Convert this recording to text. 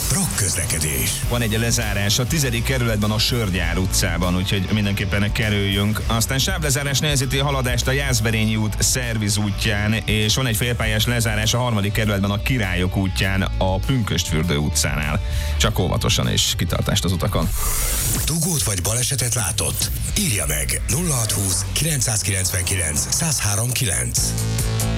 Rock közlekedés. Van egy lezárás a 10. kerületben a Sörgyár utcában, úgyhogy mindenképpen kerüljünk. Aztán sávlezárás nehezíti a haladást a Jászberényi út Szerviz útján, és van egy félpályás lezárás a 3. kerületben a Királyok útján a Pünkösdfürdő utcánál. Csak óvatosan és kitartást az utakon. Dugót vagy balesetet látott? Írja meg 0620 999 1039.